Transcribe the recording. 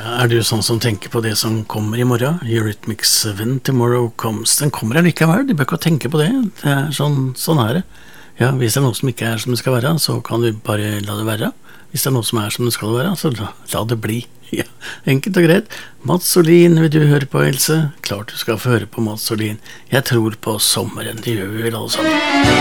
Er du sånn som tenker på det som kommer i morgen? Eurythmics When Tomorrow Comes. Den kommer allikevel, de bør ikke tenke på det. Det er sånn er det. Ja, hvis det er noe som ikke er som det skal være, så kan du bare la det være. Hvis det er noe som er som det skal være, så la det bli. Ja, enkelt og greit. Mats Olin, vil du høre på, Else? Klart du skal få høre på Mats Olin. Jeg tror på sommeren, det gjør vi vel alle sammen.